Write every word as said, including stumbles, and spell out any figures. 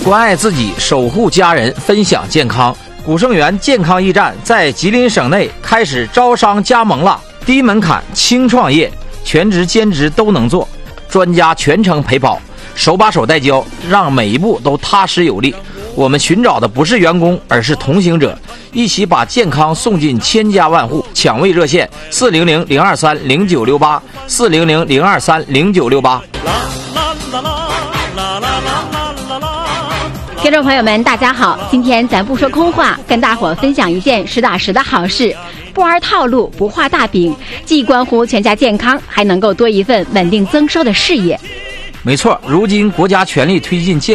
关爱自己，守护家人，分享健康。古盛源健康驿站在吉林省内开始招商加盟了，低门槛轻创业，全职兼职都能做，专家全程陪跑，手把手带教，让每一步都踏实有力。我们寻找的不是员工，而是同行者，一起把健康送进千家万户。抢位热线：四零零零二三零九六八，四零零零二三零九六八。 听众朋友们，大家好，今天咱不说空话，跟大伙分享一件实打实的好事。不玩套路，不画大饼，既关乎全家健康，还能够多一份稳定增收的事业。 没错，如今国家全力推进健